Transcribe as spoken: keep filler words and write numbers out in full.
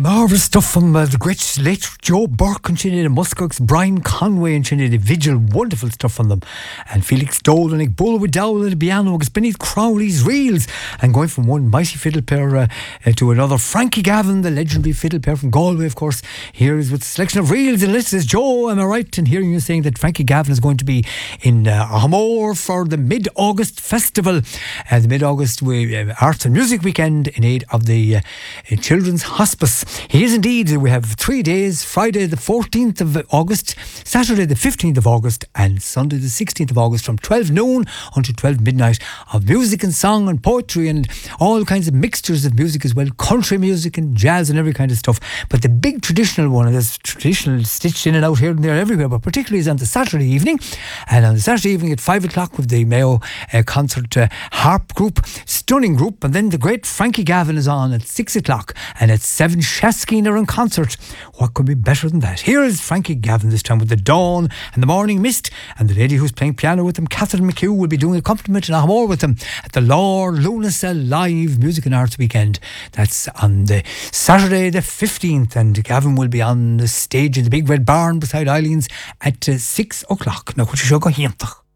Marvellous stuff from uh, the great late Joe Burke and Sinead Muskox, Brian Conway and Sinead Vigil. Wonderful stuff from them. And Felix Dole and Nick Bull with Dowell at the piano, Beneath Crowley's reels. And going from one mighty fiddle player uh, uh, to another, Frankie Gavin, the legendary fiddle player from Galway, of course. Here is with a selection of reels and lists. Joe, am I right in hearing you saying that Frankie Gavin is going to be in uh, Armagh for the mid-August festival? Uh, the mid-August uh, Arts and Music Weekend in aid of the uh, uh, Children's Hospice. He is indeed. We have three days: Friday the fourteenth of August, Saturday the fifteenth of August, and Sunday the sixteenth of August from twelve noon until twelve midnight of music and song and poetry and all kinds of mixtures of music as well, country music and jazz and every kind of stuff. But the big traditional one, and there's traditional stitched in and out here and there everywhere, but particularly is on the Saturday evening. And on the Saturday evening at five o'clock with the Mayo uh, Concert uh, Harp Group, stunning group. And then the great Frankie Gavin is on at six o'clock, and at seven Shaskin are in concert. What could be better than that? Here is Frankie Gavin, this time with the Dawn and the Morning Mist, and the lady who's playing piano with them, Catherine McHugh, will be doing a accompaniment in Armagh with them at the Lord Lunasa Live Music and Arts Weekend. That's on the Saturday the fifteenth, and Gavin will be on the stage in the Big Red Barn beside Eileen's at uh, six o'clock. Now, what you should go here.